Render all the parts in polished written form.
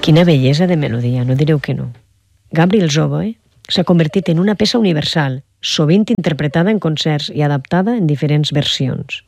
Quina bellesa de melodia, no direu que no. Gabriel's Oboe s'ha convertit en una peça universal, sovint interpretada en concerts i adaptada en diferents versions.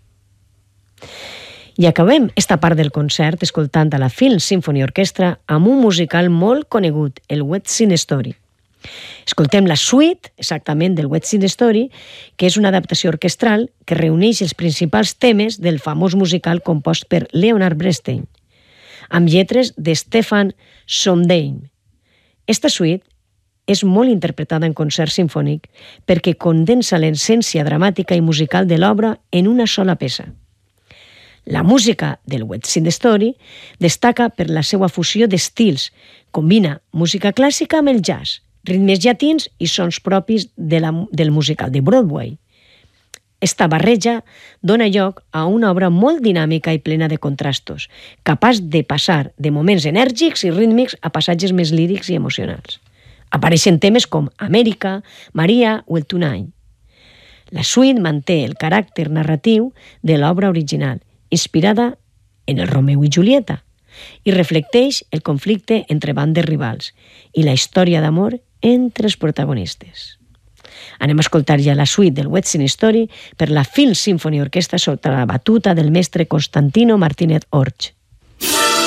I acabem esta part del concert escoltant a la Film Symphony Orchestra amb un musical molt conegut, el West Side Story. Escoltem la suite, exactament, del West Side Story, que és una adaptació orquestral que reuneix els principals temes del famós musical compost per Leonard Bernstein, amb lletres de Stefan Sondheim. Esta suite és molt interpretada en concert sinfònic perquè condensa l'essència dramàtica i musical de l'obra en una sola peça. La música del West Side Story destaca per la seva fusió d'estils, combina música clàssica amb el jazz, ritmes llatins i sons propis del musical de Broadway. Esta barreja dona lloc a una obra molt dinàmica i plena de contrastos, capaç de passar de moments enèrgics i rítmics a passatges més lírics i emocionals. Apareixen temes com Amèrica, Maria o el Tonight. La suite manté el caràcter narratiu de l'obra original, inspirada en el Romeu i Julieta, i reflecteix el conflicte entre bandes rivals i la història d'amor entre els protagonistes. Anem a escoltar ja la suite del West Side Story per la Film Symphony Orchestra sota la batuta del mestre Constantino Martínez Orch.